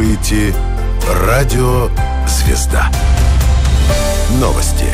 слушаете «Радио Звезда». Новости.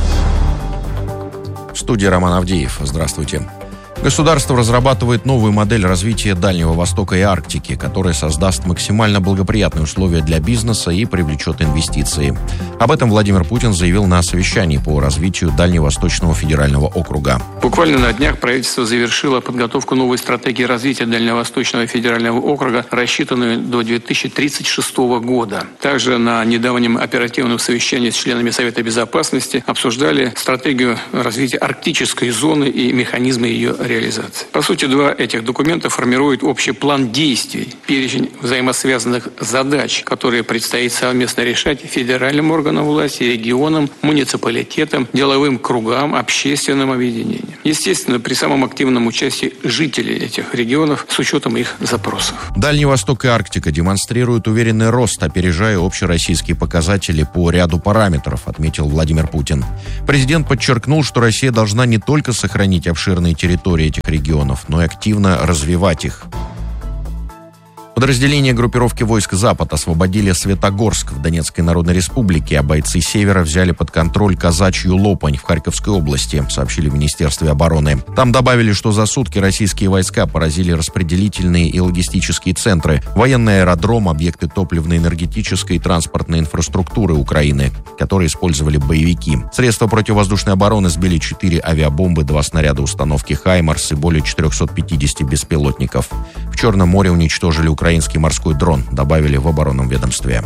В студии Роман Авдеев. Здравствуйте. Государство разрабатывает новую модель развития Дальнего Востока и Арктики, которая создаст максимально благоприятные условия для бизнеса и привлечет инвестиции. Об этом Владимир Путин заявил на совещании по развитию Дальневосточного федерального округа. Буквально на днях правительство завершило подготовку новой стратегии развития Дальневосточного федерального округа, рассчитанную до 2036 года. Также на недавнем оперативном совещании с членами Совета Безопасности обсуждали стратегию развития арктической зоны и механизмы ее реализации. По сути, два этих документа формируют общий план действий, перечень взаимосвязанных задач, которые предстоит совместно решать федеральным органам власти, регионам, муниципалитетам, деловым кругам, общественным объединениям. Естественно, при самом активном участии жителей этих регионов с учетом их запросов. Дальний Восток и Арктика демонстрируют уверенный рост, опережая общероссийские показатели по ряду параметров, отметил Владимир Путин. Президент подчеркнул, что Россия должна не только сохранить обширные территории этих регионов, но и активно развивать их. Подразделения группировки войск «Запад» освободили Светогорск в Донецкой Народной Республике, а бойцы Севера взяли под контроль Казачью Лопань в Харьковской области, сообщили в Министерстве обороны. Там добавили, что за сутки российские войска поразили распределительные и логистические центры, военный аэродром, объекты топливно-энергетической и транспортной инфраструктуры Украины, которые использовали боевики. Средства противовоздушной обороны сбили 4 авиабомбы, 2 снаряда установки «Хаймарс» и более 450 беспилотников. В Черном море уничтожили украинский морской дрон, добавили в оборонном ведомстве.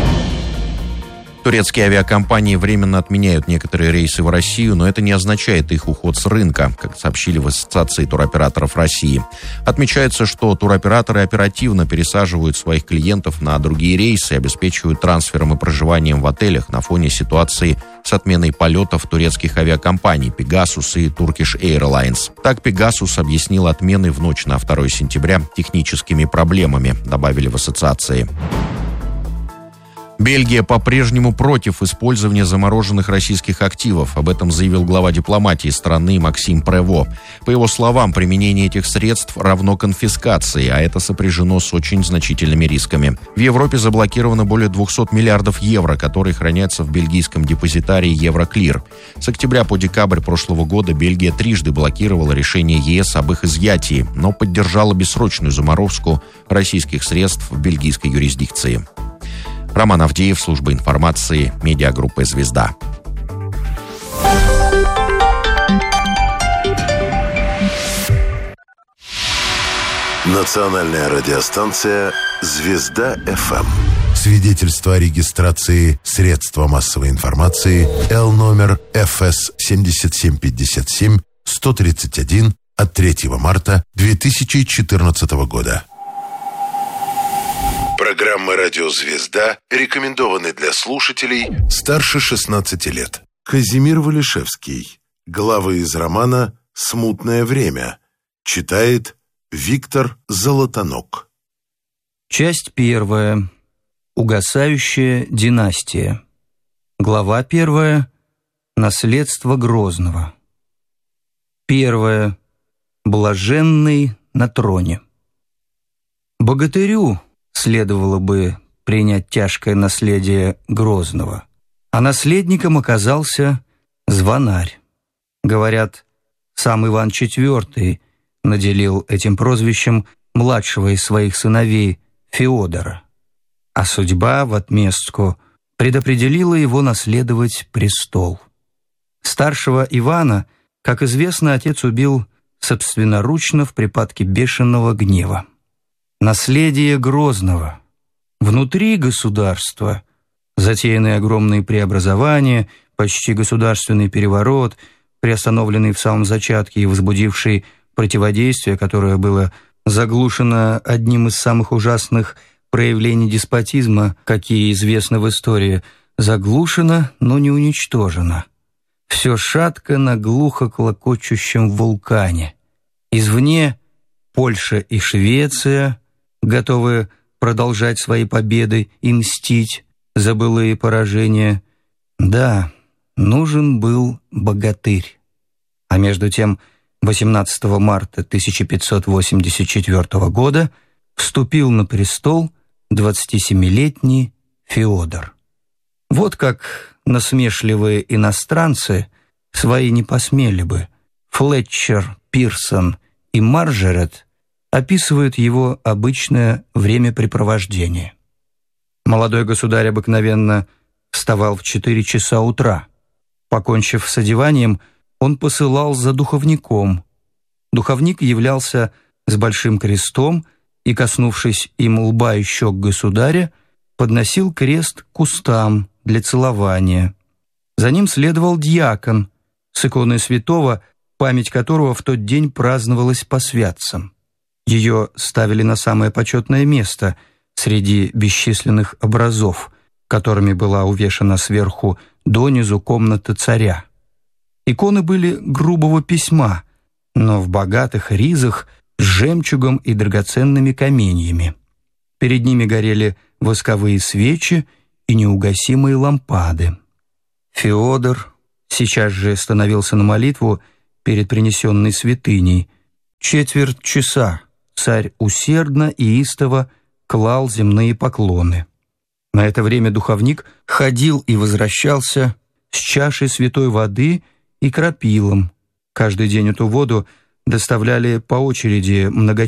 Турецкие авиакомпании временно отменяют некоторые рейсы в Россию, но это не означает их уход с рынка, как сообщили в Ассоциации туроператоров России. Отмечается, что туроператоры оперативно пересаживают своих клиентов на другие рейсы и обеспечивают трансфером и проживанием в отелях на фоне ситуации с отменой полетов турецких авиакомпаний Pegasus и Turkish Airlines. Так, Pegasus объяснил отмены в ночь на 2 сентября техническими проблемами, добавили в ассоциации. Бельгия по-прежнему против использования замороженных российских активов. Об этом заявил глава дипломатии страны Максим Прево. По его словам, применение этих средств равно конфискации, а это сопряжено с очень значительными рисками. В Европе заблокировано более 200 миллиардов евро, которые хранятся в бельгийском депозитарии Евроклир. С октября по декабрь прошлого года Бельгия трижды блокировала решение ЕС об их изъятии, но поддержала бессрочную заморозку российских средств в бельгийской юрисдикции. Роман Авдеев, служба информации, медиагруппа «Звезда». Национальная радиостанция «Звезда-ФМ». Свидетельство о регистрации средства массовой информации Л номер ФС 7757-131 от 3 марта 2014 года. Программы «Радио Звезда» рекомендованы для слушателей старше 16 лет. Казимир Валишевский. Главы из романа «Смутное время». Читает Виктор Золотонок. Часть 1. Угасающая династия. Глава 1. Наследство Грозного. 1. Блаженный на троне. Богатырю следовало бы принять тяжкое наследие Грозного, а наследником оказался Звонарь. Говорят, сам Иван IV наделил этим прозвищем младшего из своих сыновей Феодора, а судьба в отместку предопределила его наследовать престол. Старшего Ивана, как известно, отец убил собственноручно в припадке бешеного гнева. Наследие Грозного. Внутри государства затеяны огромные преобразования, почти государственный переворот, приостановленный в самом зачатке и возбудивший противодействие, которое было заглушено одним из самых ужасных проявлений деспотизма, какие известны в истории, заглушено, но не уничтожено. Все шатко на глухо клокочущем вулкане. Извне Польша и Швеция готовы продолжать свои победы и мстить за былые поражения. Да, нужен был богатырь. А между тем, 18 марта 1584 года вступил на престол 27-летний Феодор. Вот как насмешливые иностранцы свои не посмели бы. Флетчер, Пирсон и Марджерет описывают его обычное времяпрепровождение. Молодой государь обыкновенно вставал в 4 часа утра. Покончив с одеванием, он посылал за духовником. Духовник являлся с большим крестом и, коснувшись им лба и щек государя, подносил крест к устам для целования. За ним следовал дьякон с иконой святого, память которого в тот день праздновалась по святцам. Ее ставили на самое почетное место среди бесчисленных образов, которыми была увешана сверху донизу комната царя. Иконы были грубого письма, но в богатых ризах с жемчугом и драгоценными каменьями. Перед ними горели восковые свечи и неугасимые лампады. Феодор сейчас же становился на молитву перед принесенной святыней. 4 часа царь усердно и истово клал земные поклоны. На это время духовник ходил и возвращался с чашей святой воды и крапилом. Каждый день эту воду доставляли по очереди многочисленные